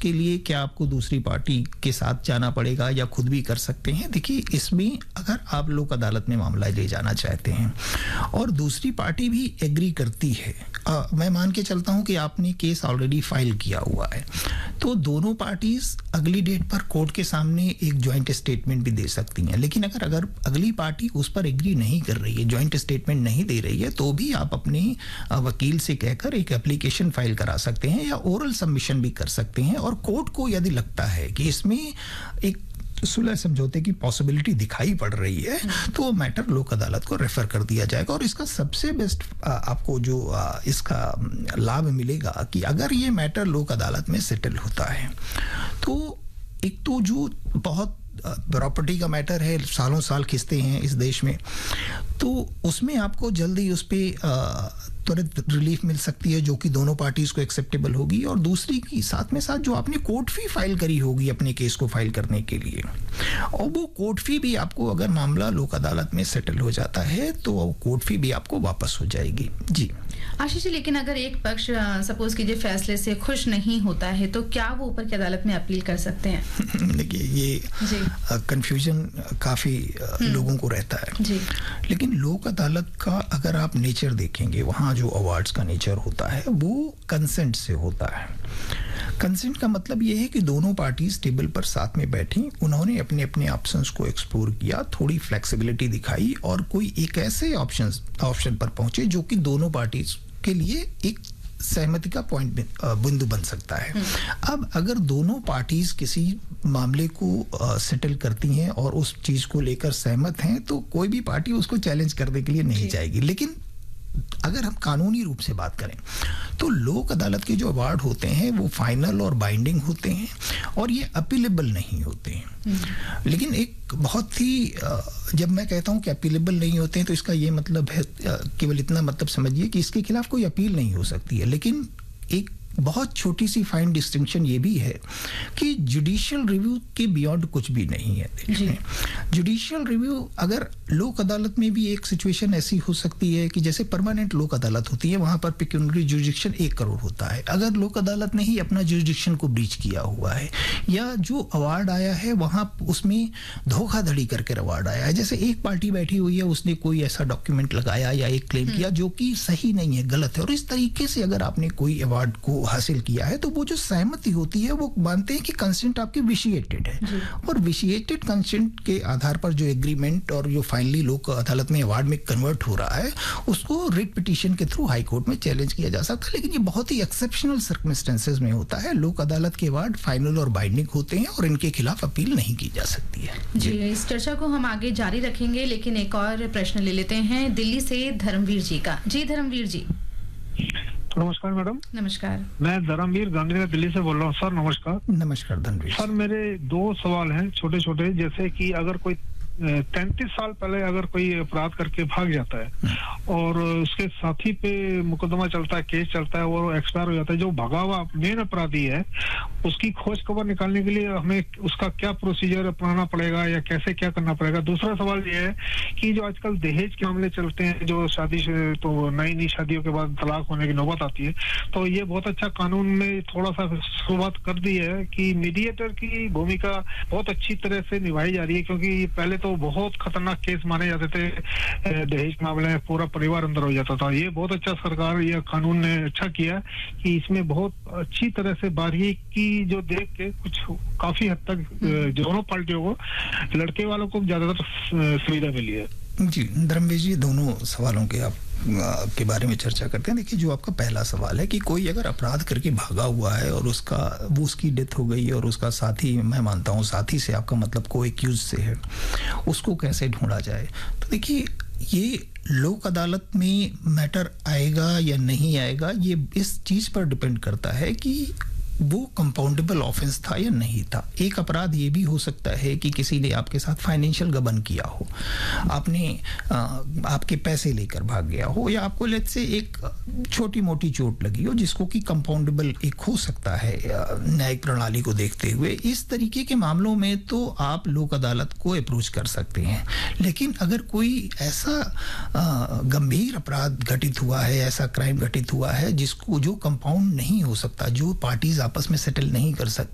के लिए क्या आपको दूसरी पार्टी के साथ जाना पड़ेगा या खुद भी कर सकते हैं? देखिए, इसमें अगर आप लोक अदालत में मामला ले जाना चाहते हैं और दूसरी पार्टी भी एग्री करती है, मैं मान के चलता हूं कि आपने केस ऑलरेडी फाइल किया हुआ है, तो दोनों पार्टीज अगली डेट पर कोर्ट के सामने एक ज्वाइंट स्टेटमेंट भी दे सकती हैं। लेकिन अगर अगली पार्टी उस पर एग्री नहीं कर रही है, ज्वाइंट स्टेटमेंट नहीं दे रही है, तो भी आप अपने वकील से कहकर एक एप्लीकेशन फाइल करा सकते हैं या ओरल सबमिशन भी कर सकते हैं। और कोर्ट को यदि लगता है कि इसमें एक सुलह समझौते की पॉसिबिलिटी दिखाई पड़ रही है, तो मैटर लोक अदालत को रेफर कर दिया जाएगा। और इसका सबसे बेस्ट आपको जो इसका लाभ मिलेगा कि अगर ये मैटर लोक अदालत में सेटल होता है, तो एक तो जो बहुत प्रॉपर्टी का मैटर है, सालों साल खिंचते हैं इस देश में, तो उसमें आपको जल्दी उस पर तुरंत रिलीफ मिल सकती है, जो कि दोनों पार्टीज को एक्सेप्टेबल होगी। और दूसरी की साथ में साथ जो आपने कोर्ट फी फाइल करी होगी अपने केस को फाइल करने के लिए, और वो कोर्ट फी भी आपको, अगर मामला लोक अदालत में सेटल हो जाता है, तो वो कोर्ट फी भी आपको वापस हो जाएगी। जी आशीष जी, लेकिन अगर एक पक्ष सपोज कीजिए फैसले से खुश नहीं होता है, तो क्या वो ऊपर की अदालत में अपील कर सकते हैं? देखिए, ये कंफ्यूजन काफी लोगों को रहता है जी। लेकिन लोक अदालत का अगर आप नेचर देखेंगे, वहाँ जो अवार्ड्स का नेचर होता है वो कंसेंट से होता है। कंसेंट का मतलब ये है कि दोनों पार्टीज टेबल पर साथ में बैठी, उन्होंने अपने अपने ऑप्शंस को एक्सप्लोर किया, थोड़ी फ्लेक्सिबिलिटी दिखाई और कोई एक ऐसे ऑप्शन पर पहुंचे जो कि दोनों पार्टीज के लिए एक सहमति का पॉइंट बिंदु बन सकता है। अब अगर दोनों पार्टीज किसी मामले को सेटल करती हैं और उस चीज को लेकर सहमत हैं, तो कोई भी पार्टी उसको चैलेंज करने के लिए नहीं जाएगी। लेकिन अगर हम कानूनी रूप से बात करें, तो लोक अदालत के जो अवार्ड होते हैं वो फाइनल और बाइंडिंग होते हैं और ये अपीलेबल नहीं होते हैं। लेकिन एक बहुत ही, जब मैं कहता हूं कि अपीलेबल नहीं होते हैं, तो इसका ये मतलब है, केवल इतना मतलब समझिए कि इसके खिलाफ कोई अपील नहीं हो सकती है। लेकिन एक बहुत छोटी सी फाइन डिस्टिंक्शन ये भी है कि जुडिशियल रिव्यू के बियॉन्ड कुछ भी नहीं है देश में। जुडिशियल रिव्यू, अगर लोक अदालत में भी एक सिचुएशन ऐसी हो सकती है कि जैसे परमानेंट लोक अदालत होती है, वहां पर पेक्यूनिटरी जुरिडिक्शन 1 करोड़ होता है। अगर लोक अदालत ने ही अपना जुरिडिक्शन को ब्रीच किया हुआ है या जो अवार्ड आया है वहां उसमें धोखाधड़ी करके अवार्ड आया है, जैसे एक पार्टी बैठी हुई है, उसने कोई ऐसा डॉक्यूमेंट लगाया या एक क्लेम किया जो कि सही नहीं है, गलत है, और इस तरीके से अगर आपने कोई अवार्ड को हासिल किया है, तो वो जो सहमति होती है वो मानते हैं कि कंसेंट आपकी विशिएटेड है। और विशिएटेड कंसेंट के आधार पर जो एग्रीमेंट और जो फाइनली लोक अदालत में अवार्ड में कन्वर्ट हो रहा है, उसको रिट पिटीशन के थ्रू हाई कोर्ट में चैलेंज किया जा सकता है। लेकिन ये बहुत ही एक्सेप्शनल सर्कमस्टेंसेस में होता है। लोक अदालत के अवार्ड फाइनल और बाइंडिंग होते हैं और इनके खिलाफ अपील नहीं की जा सकती है। जी, इस चर्चा को हम आगे जारी रखेंगे, लेकिन एक और प्रश्न ले लेते हैं दिल्ली से धर्मवीर जी का। जी धर्मवीर जी। नमस्कार मैडम। नमस्कार, मैं धर्मवीर गांधी दिल्ली से बोल रहा हूँ। सर नमस्कार। नमस्कार धर्मवीर सर, मेरे 2 सवाल हैं छोटे छोटे। जैसे कि अगर कोई 33 साल पहले अगर कोई अपराध करके भाग जाता है और उसके साथी पे मुकदमा चलता है, केस चलता है, वो एक्सपायर हो जाता है, जो भगा हुआ मेन अपराधी है उसकी खोज खबर निकालने के लिए हमें उसका क्या प्रोसीजर अपनाना पड़ेगा या कैसे क्या करना पड़ेगा? दूसरा सवाल ये है कि जो आजकल दहेज के मामले चलते हैं, जो शादी से तो नई शादियों के बाद तलाक होने की नौबत आती है, तो ये बहुत अच्छा कानून में थोड़ा सा शुरुआत कर दी है कि मीडिएटर की भूमिका बहुत अच्छी तरह से निभाई जा रही है, क्योंकि पहले तो बहुत खतरनाक केस माने जाते थे दहेज के मामले में, पूरा परिवार अंदर हो जाता था। ये बहुत अच्छा सरकार या कानून ने अच्छा किया कि इसमें बहुत अच्छी तरह से बारीकी जो देख के कुछ काफी हद तक दोनों पार्टियों को, लड़के वालों को ज्यादातर सुविधा मिली है। जी धर्मवीर जी, दोनों सवालों के आप के बारे में चर्चा करते हैं। देखिए, जो आपका पहला सवाल है कि कोई अगर अपराध करके भागा हुआ है और उसकी डेथ हो गई और उसका साथी, मैं मानता हूँ साथी से आपका मतलब को एक्यूज से है, उसको कैसे ढूंढा जाए, तो देखिए ये लोक अदालत में मैटर आएगा या नहीं आएगा, ये इस चीज पर डिपेंड करता है कि वो कंपाउंडेबल ऑफेंस था या नहीं था। एक अपराध ये भी हो सकता है कि किसी ने आपके साथ फाइनेंशियल गबन किया हो, आपने आपके पैसे लेकर भाग गया हो, या आपको लेट से एक छोटी मोटी चोट लगी हो जिसको कि कंपाउंडेबल एक हो सकता है न्यायिक प्रणाली को देखते हुए। इस तरीके के मामलों में तो आप लोक अदालत को अप्रोच कर सकते हैं। लेकिन अगर कोई ऐसा गंभीर अपराध घटित हुआ है, ऐसा क्राइम घटित हुआ है जिसको जो कंपाउंड नहीं हो सकता, जो पार्टीज आपस में सेटल नहीं कर सकते,